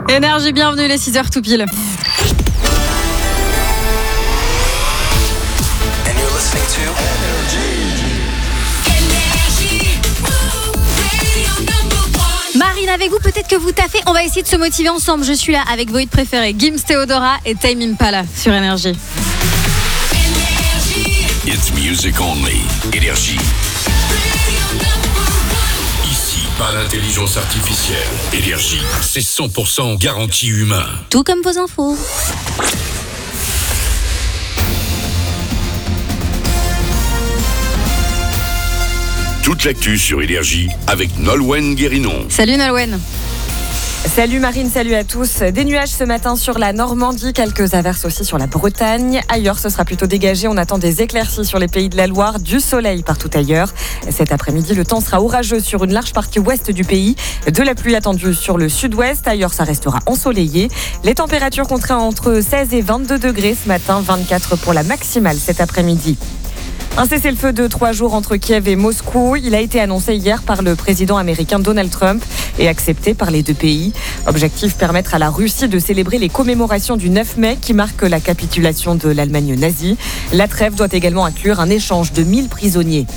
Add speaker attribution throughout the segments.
Speaker 1: Énergie, bienvenue, les 6h tout pile. Marine, avec vous, peut-être que vous taffez. On va essayer de se motiver ensemble. Je suis là avec vos hits préférés, Gims Theodora et Tame Impala sur Énergie.
Speaker 2: It's music only. Énergie. Ici, pas d'intelligence artificielle. Énergie, c'est 100% garantie humain.
Speaker 1: Tout comme vos infos.
Speaker 2: Toute l'actu sur Énergie avec Nolwenn Guérinon.
Speaker 1: Salut Nolwenn.
Speaker 3: Salut Marine, salut à tous. Des nuages ce matin sur la Normandie, quelques averses aussi sur la Bretagne. Ailleurs, ce sera plutôt dégagé. On attend des éclaircies sur les pays de la Loire, du soleil partout ailleurs. Cet après-midi, le temps sera orageux sur une large partie ouest du pays. De la pluie attendue sur le sud-ouest. Ailleurs, ça restera ensoleillé. Les températures compteront entre 16 et 22 degrés ce matin, 24 pour la maximale cet après-midi. Un cessez-le-feu de 3 jours entre Kiev et Moscou. Il a été annoncé hier par le président américain Donald Trump et accepté par les deux pays. Objectif, permettre à la Russie de célébrer les commémorations du 9 mai qui marque la capitulation de l'Allemagne nazie. La trêve doit également inclure un échange de 1000 prisonniers.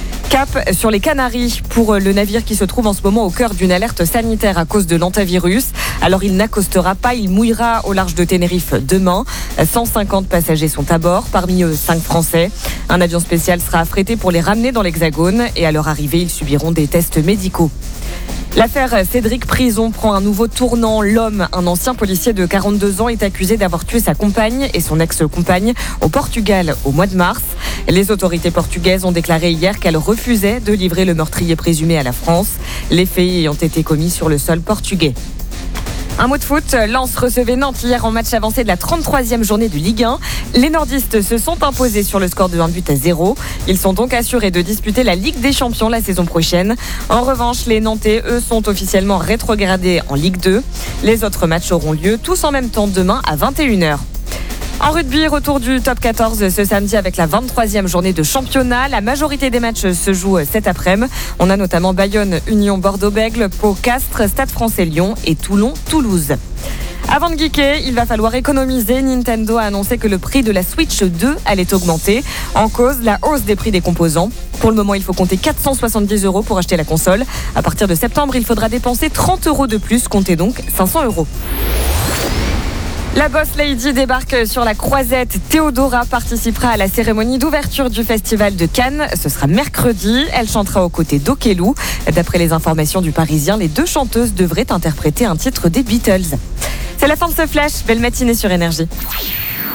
Speaker 3: Cap sur les Canaries pour le navire qui se trouve en ce moment au cœur d'une alerte sanitaire à cause de l'hantavirus. Alors il n'accostera pas, il mouillera au large de Tenerife demain. 150 passagers sont à bord, parmi eux 5 Français. Un avion spécial sera affrété pour les ramener dans l'Hexagone et à leur arrivée, ils subiront des tests médicaux. L'affaire Cédric Prison prend un nouveau tournant. L'homme, un ancien policier de 42 ans, est accusé d'avoir tué sa compagne et son ex-compagne au Portugal au mois de mars. Les autorités portugaises ont déclaré hier qu'elles refusaient de livrer le meurtrier présumé à la France. Les faits ayant été commis sur le sol portugais. Un mot de foot, Lens recevait Nantes hier en match avancé de la 33e journée de Ligue 1. Les nordistes se sont imposés sur le score de 1-0. Ils sont donc assurés de disputer la Ligue des Champions la saison prochaine. En revanche, les Nantais, eux, sont officiellement rétrogradés en Ligue 2. Les autres matchs auront lieu tous en même temps demain à 21h. En rugby, retour du top 14 ce samedi avec la 23e journée de championnat. La majorité des matchs se jouent cet après-midi. On a notamment Bayonne, Union, Bordeaux-Bègles, Pau, Castres, Stade français Lyon et Toulon, Toulouse. Avant de geeker, il va falloir économiser. Nintendo a annoncé que le prix de la Switch 2 allait augmenter. En cause, la hausse des prix des composants. Pour le moment, il faut compter 470 € pour acheter la console. À partir de septembre, il faudra dépenser 30 € de plus, comptez donc 500 €. La Boss Lady débarque sur la Croisette. Theodora participera à la cérémonie d'ouverture du festival de Cannes. Ce sera mercredi. Elle chantera aux côtés d'Okelou. D'après les informations du Parisien, les deux chanteuses devraient interpréter un titre des Beatles. C'est la fin de ce flash. Belle matinée sur Énergie.